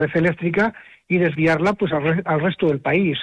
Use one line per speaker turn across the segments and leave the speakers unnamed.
red eléctrica y desviarla pues al resto del país.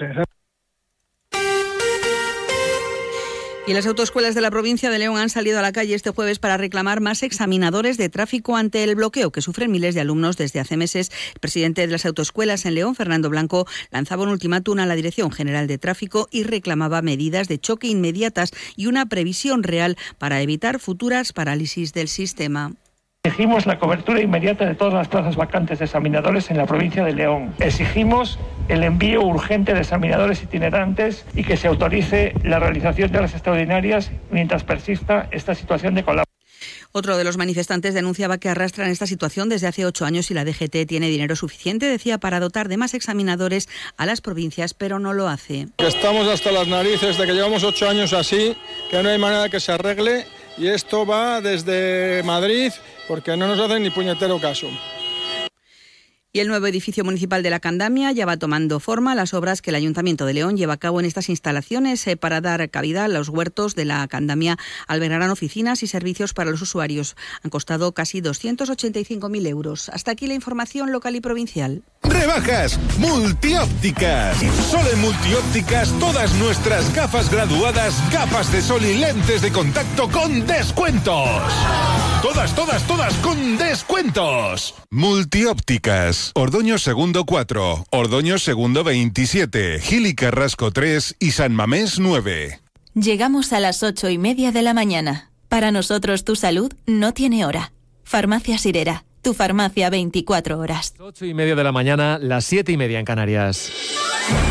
Y las autoescuelas de la provincia de León han salido a la calle este jueves para reclamar más examinadores de tráfico ante el bloqueo que sufren miles de alumnos desde hace meses. El presidente de las autoescuelas en León, Fernando Blanco, lanzaba un ultimátum a la Dirección General de Tráfico y reclamaba medidas de choque inmediatas y una previsión real para evitar futuras parálisis del sistema.
Exigimos la cobertura inmediata de todas las plazas vacantes de examinadores en la provincia de León. Exigimos el envío urgente de examinadores itinerantes y que se autorice la realización de las extraordinarias mientras persista esta situación de colapso.
Otro de los manifestantes denunciaba que arrastran esta situación desde hace 8 años y la DGT tiene dinero suficiente, decía, para dotar de más examinadores a las provincias, pero no lo hace.
Estamos hasta las narices de que llevamos 8 años así, que no hay manera que se arregle y esto va desde Madrid porque no nos hacen ni puñetero caso.
Y el nuevo edificio municipal de la Candamia ya va tomando forma. Las obras que el Ayuntamiento de León lleva a cabo en estas instalaciones para dar cabida a los huertos de la Candamia albergarán oficinas y servicios para los usuarios. Han costado casi 285.000 euros. Hasta aquí la información local y provincial.
Rebajas Multiópticas. Solo en Multiópticas todas nuestras gafas graduadas, gafas de sol y lentes de contacto con descuentos. Todas con descuentos. Multiópticas. Ordoño Segundo 4, Ordoño Segundo 27, Gil y Carrasco 3 y San Mamés 9.
Llegamos a las 8:30 de la mañana. Para nosotros tu salud no tiene hora. Farmacia Sirera, tu farmacia 24 horas.
8:30 de la mañana, las 7:30 en Canarias.